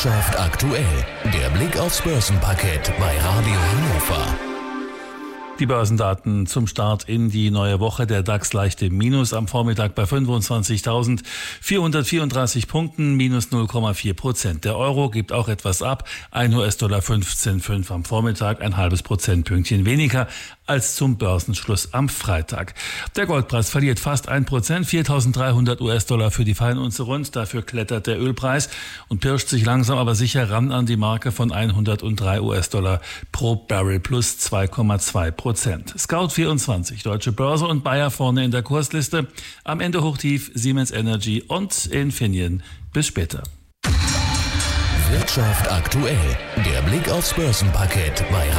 Wirtschaft aktuell. Der Blick aufs Börsenparkett bei Radio Hannover. Die Börsendaten zum Start in die neue Woche. Der DAX leicht im Minus am Vormittag bei 25.434 Punkten, minus 0,4%. Der Euro gibt auch etwas ab, $1 15,5 am Vormittag, ein halbes Prozentpünktchen weniger als zum Börsenschluss am Freitag. Der Goldpreis verliert fast 1%, $4.300 für die Feinunze rund. Dafür klettert der Ölpreis und pirscht sich langsam aber sicher ran an die Marke von $103 pro Barrel plus 2,2%. Scout24, Deutsche Börse und Bayer vorne in der Kursliste. Am Ende hochtief Siemens Energy und Infineon. Bis später. Wirtschaft aktuell. Der Blick aufs Börsenparkett bei